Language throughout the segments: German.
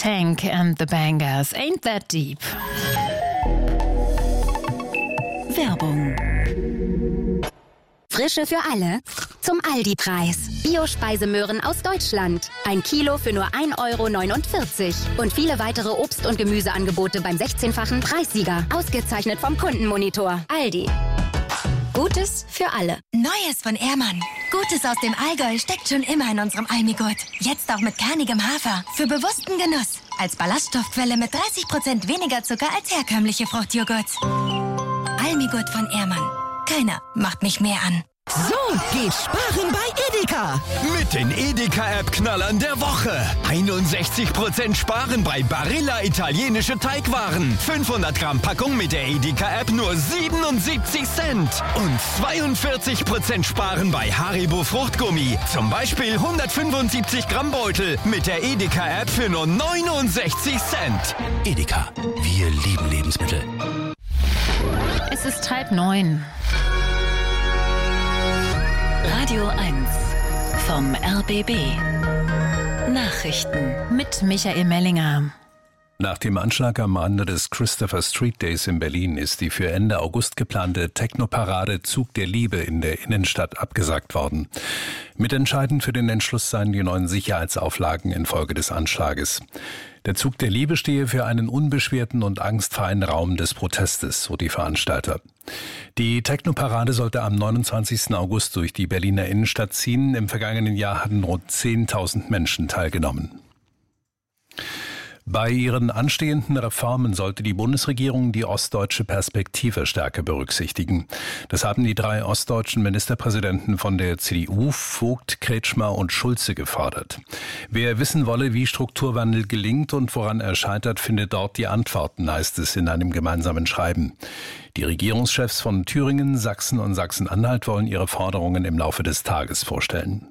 Tank and the Bangers, Ain't That Deep. Werbung. Frische für alle? Zum Aldi-Preis. Bio-Speisemöhren aus Deutschland. 1 Kilo für nur 1,49 €. Und viele weitere Obst- und Gemüseangebote beim 16-fachen Preissieger. Ausgezeichnet vom Kundenmonitor. Aldi. Gutes für alle. Neues von Ehrmann. Gutes aus dem Allgäu steckt schon immer in unserem Almigurt. Jetzt auch mit kernigem Hafer. Für bewussten Genuss. Als Ballaststoffquelle mit 30% weniger Zucker als herkömmliche Fruchtjoghurt. Almigurt von Ehrmann. Keiner macht mich mehr an. So geht Sparen bei Edeka. Mit den Edeka-App-Knallern der Woche. 61% Sparen bei Barilla italienische Teigwaren. 500 Gramm Packung mit der Edeka-App nur 77 Cent. Und 42% Sparen bei Haribo Fruchtgummi. Zum Beispiel 175 Gramm Beutel mit der Edeka-App für nur 69 Cent. Edeka, wir lieben Lebensmittel. Es ist 8:30. Radio 1 vom RBB. Nachrichten Mit Michael Mellinger. Nach dem Anschlag am Rande des Christopher Street Days in Berlin ist die für Ende August geplante Technoparade Zug der Liebe in der Innenstadt abgesagt worden. Mitentscheidend für den Entschluss seien die neuen Sicherheitsauflagen infolge des Anschlages. Der Zug der Liebe stehe für einen unbeschwerten und angstfreien Raum des Protestes, so die Veranstalter. Die Technoparade sollte am 29. August durch die Berliner Innenstadt ziehen. Im vergangenen Jahr hatten rund 10.000 Menschen teilgenommen. Bei ihren anstehenden Reformen sollte die Bundesregierung die ostdeutsche Perspektive stärker berücksichtigen. Das haben die 3 ostdeutschen Ministerpräsidenten von der CDU, Vogt, Kretschmer und Schulze, gefordert. Wer wissen wolle, wie Strukturwandel gelingt und woran er scheitert, findet dort die Antworten, heißt es in einem gemeinsamen Schreiben. Die Regierungschefs von Thüringen, Sachsen und Sachsen-Anhalt wollen ihre Forderungen im Laufe des Tages vorstellen.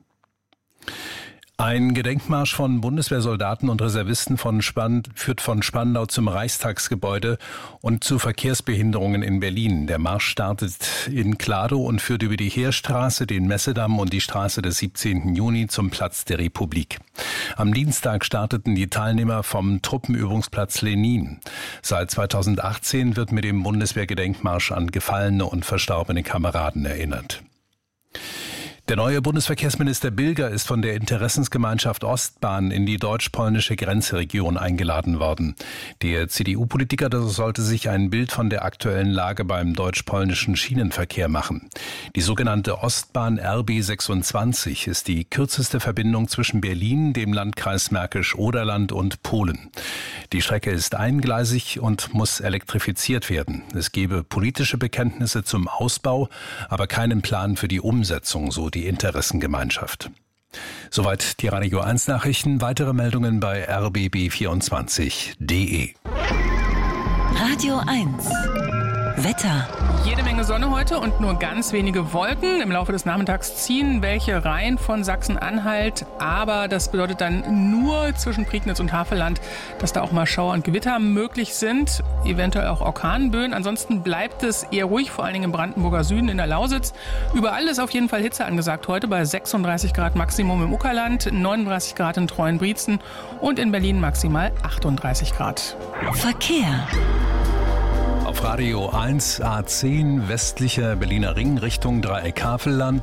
Ein Gedenkmarsch von Bundeswehrsoldaten und Reservisten führt von Spandau zum Reichstagsgebäude und zu Verkehrsbehinderungen in Berlin. Der Marsch startet in Kladow und führt über die Heerstraße, den Messedamm und die Straße des 17. Juni zum Platz der Republik. Am Dienstag starteten die Teilnehmer vom Truppenübungsplatz Lenin. Seit 2018 wird mit dem Bundeswehrgedenkmarsch an gefallene und verstorbene Kameraden erinnert. Der neue Bundesverkehrsminister Bilger ist von der Interessensgemeinschaft Ostbahn in die deutsch-polnische Grenzregion eingeladen worden. Der CDU-Politiker sollte sich ein Bild von der aktuellen Lage beim deutsch-polnischen Schienenverkehr machen. Die sogenannte Ostbahn RB 26 ist die kürzeste Verbindung zwischen Berlin, dem Landkreis Märkisch-Oderland und Polen. Die Strecke ist eingleisig und muss elektrifiziert werden. Es gebe politische Bekenntnisse zum Ausbau, aber keinen Plan für die Umsetzung, so die Interessengemeinschaft. Soweit die Radio 1 Nachrichten. Weitere Meldungen bei rbb24.de. Radio 1 Wetter. Jede Menge Sonne heute und nur ganz wenige Wolken. Im Laufe des Nachmittags ziehen welche rein von Sachsen-Anhalt. Aber das bedeutet dann nur zwischen Prignitz und Havelland, dass da auch mal Schauer und Gewitter möglich sind. Eventuell auch Orkanböen. Ansonsten bleibt es eher ruhig, vor allen Dingen im Brandenburger Süden, in der Lausitz. Überall ist auf jeden Fall Hitze angesagt heute bei 36 Grad Maximum im Uckerland, 39 Grad in Treuenbrietzen und in Berlin maximal 38 Grad. Verkehr. Auf Radio 1 A10 westlicher Berliner Ring Richtung Dreieck Havelland